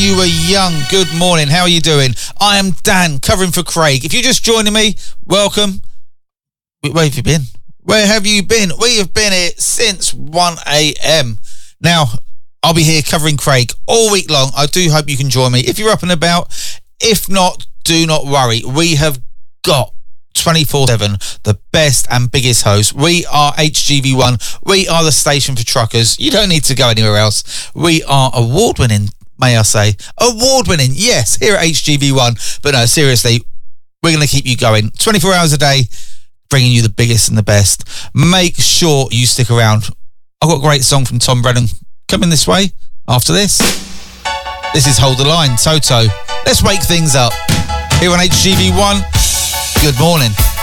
you were young, good morning. How are you doing? I am Dan, covering for Craig. If you're just joining me, welcome. Where have you been? Where have you been? We have been here since 1 a.m. Now, I'll be here covering Craig all week long. I do hope you can join me if you're up and about. If not, do not worry. We have got 24/7 the best and biggest hosts. We are HGV1. We are the station for truckers. You don't need to go anywhere else. We are award-winning, may I say. Award-winning, yes, here at HGV1. But no, seriously, we're going to keep you going 24 hours a day, bringing you the biggest and the best. Make sure you stick around. I've got a great song from Tom Brennan coming this way after this. This is Hold the Line, Toto. Let's wake things up here on HGV1. Good morning.